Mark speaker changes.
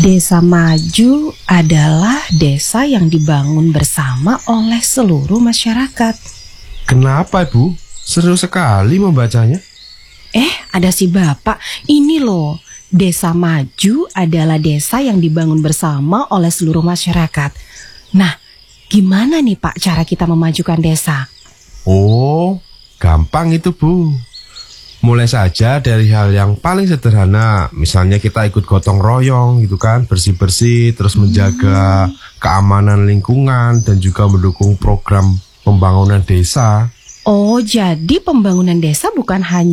Speaker 1: Desa maju adalah desa yang dibangun bersama oleh seluruh masyarakat.
Speaker 2: Kenapa, Bu? Seru sekali membacanya.
Speaker 1: Ada si Bapak. Ini loh, desa maju adalah desa yang dibangun bersama oleh seluruh masyarakat. Nah, gimana nih Pak cara kita memajukan desa?
Speaker 2: Oh, gampang itu, Bu. Mulai saja dari hal yang paling sederhana. Misalnya kita ikut gotong royong gitu kan, bersih-bersih, terus menjaga keamanan lingkungan dan juga mendukung program pembangunan desa.
Speaker 1: Oh, jadi pembangunan desa bukan hanya